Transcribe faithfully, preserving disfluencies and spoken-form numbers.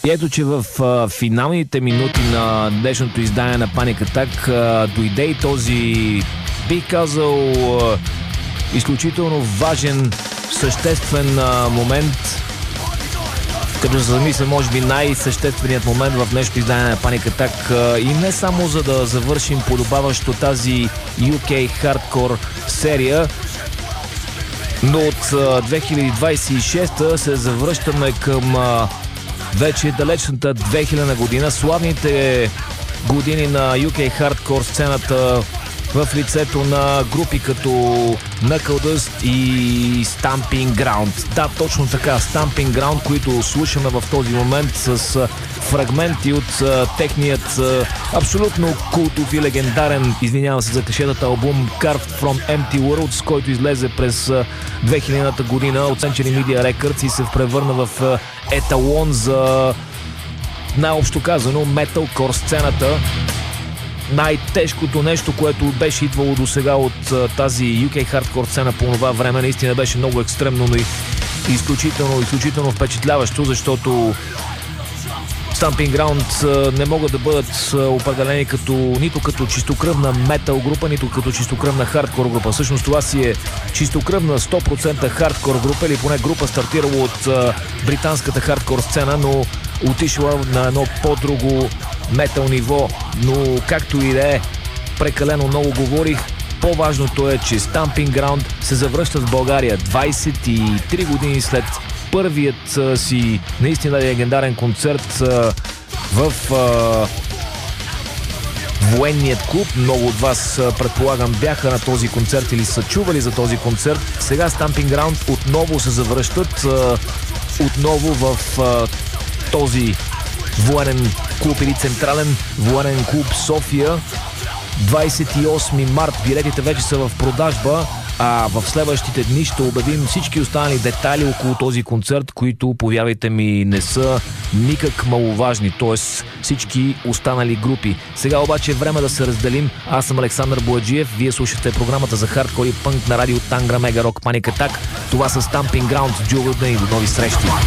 И ето, че в а, финалните минути на днешното издание на Panic Attack а, дойде и този, бих казал, а, изключително важен, съществен а, момент, като се замисля, може би най-същественият момент в днешното издание на Panic Attack, а, и не само за да завършим подобаващо тази Ю Кей Hardcore серия, но от а, две хиляди двадесет и шеста се завръщаме към а, вече далечната две хилядна година, славните години на Ю Кей Hardcore сцената в лицето на групи като Knuckle Dust и Stamping Ground. Да, точно така, Stamping Ground, които слушаме в този момент с фрагменти от техният абсолютно култов и легендарен, извинявам се за кашетата, албум Carved from Empty Worlds, който излезе през две хилядната година от Century Media Records и се превърна в еталон за, най-общо казано, металкор сцената. Най-тежкото нещо, което беше идвало до сега от а, тази Ю Кей Hardcore сцена по това време, наистина беше много екстремно, но и изключително, изключително впечатляващо, защото Stamping Ground а, не могат да бъдат а, определени като, нито като чистокръвна метал група, нито като чистокръвна хардкор група. Всъщност това си е чистокръвна сто процента хардкор група, или поне група стартирала от а, британската хардкор сцена, но отишла на едно по-друго метал ниво, но както и да е, прекалено много говорих. По-важното е, че Stamping Ground се завръщат в България двадесет и три години след първият а, си наистина легендарен концерт а, в а, военният клуб. Много от вас, а, предполагам, бяха на този концерт или са чували за този концерт. Сега Stamping Ground отново се завръщат, а, отново в а, този военен клуб или централен военен клуб София. двадесет и осми март билетите вече са в продажба, а в следващите дни ще обявим всички останали детайли около този концерт, които, повярвайте ми, не са никак маловажни, т.е. всички останали групи. Сега обаче е време да се разделим. Аз съм Александър Бояджиев, вие слушате програмата за хардкор и пънк на радио Тангра Мега Рок Panic Attack. Това са Stamping Ground, Джулия, и до нови срещи.